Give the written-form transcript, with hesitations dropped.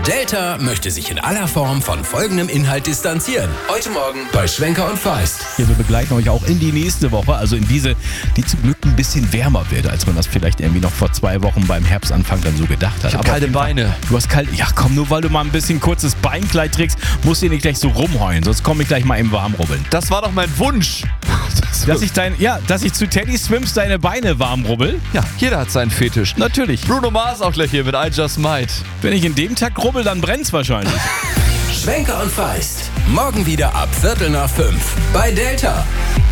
Delta möchte sich in aller Form von folgendem Inhalt distanzieren. Heute Morgen bei Schwenker und Feist. Wir begleiten euch auch in die nächste Woche, also in diese, die zum Glück ein bisschen wärmer wird, als man das vielleicht irgendwie noch vor 2 Wochen beim Herbstanfang dann so gedacht hat. Ich habe kalte Beine. Du hast kalt. Ja komm, nur weil du mal ein bisschen kurzes Beinkleid trägst, musst du nicht gleich so rumheulen, sonst komme ich gleich mal im Warmrubbeln. Das war doch mein Wunsch. Dass ich zu Teddy Swims deine Beine warm rubbel? Ja, jeder hat seinen Fetisch. Natürlich. Bruno Mars auch gleich hier mit I Just Might. Wenn ich in dem Tag rubbel, dann brennt's wahrscheinlich. Schwenker und Feist. Morgen wieder ab 4:45 bei Delta.